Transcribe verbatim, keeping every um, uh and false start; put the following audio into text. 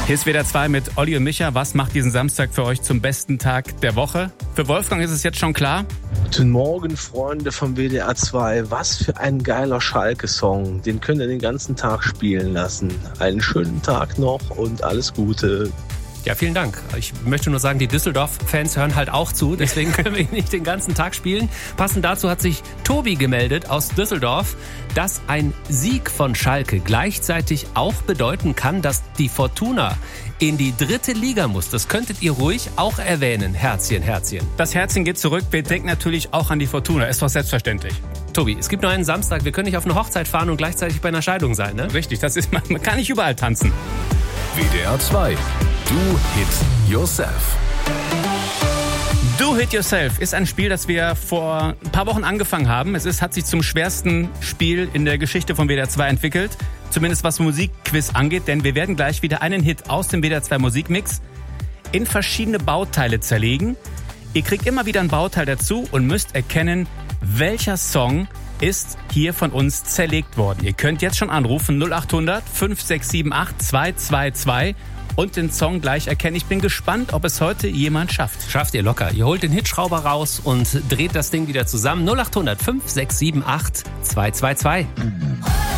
Hier ist W D R zwei mit Olli und Micha. Was macht diesen Samstag für euch zum besten Tag der Woche? Für Wolfgang ist es jetzt schon klar. Guten Morgen, Freunde vom W D R zwei. Was für ein geiler Schalke-Song. Den könnt ihr den ganzen Tag spielen lassen. Einen schönen Tag noch und alles Gute. Ja, vielen Dank. Ich möchte nur sagen, die Düsseldorf-Fans hören halt auch zu, deswegen können wir ihn nicht den ganzen Tag spielen. Passend dazu hat sich Tobi gemeldet aus Düsseldorf, dass ein Sieg von Schalke gleichzeitig auch bedeuten kann, dass die Fortuna in die dritte Liga muss. Das könntet ihr ruhig auch erwähnen. Herzchen, Herzchen. Das Herzchen geht zurück. Wir denken natürlich auch an die Fortuna. Ist doch selbstverständlich. Tobi, es gibt nur einen Samstag. Wir können nicht auf eine Hochzeit fahren und gleichzeitig bei einer Scheidung sein, ne? Richtig, das ist, man kann nicht überall tanzen. W D R zwei. Do Hit Yourself. Do Hit Yourself ist ein Spiel, das wir vor ein paar Wochen angefangen haben. Es ist, hat sich zum schwersten Spiel in der Geschichte von W D R zwei entwickelt. Zumindest was Musikquiz angeht, denn wir werden gleich wieder einen Hit aus dem W D R zwei Musikmix in verschiedene Bauteile zerlegen. Ihr kriegt immer wieder ein Bauteil dazu und müsst erkennen, welcher Song ist hier von uns zerlegt worden. Ihr könnt jetzt schon anrufen null acht hundert fünf sechs sieben acht zwei zwei zwei und den Song gleich erkennen. Ich bin gespannt, ob es heute jemand schafft. Schafft ihr locker. Ihr holt den Hitschrauber raus und dreht das Ding wieder zusammen. null acht hundert fünf sechs sieben acht zwei zwei zwei.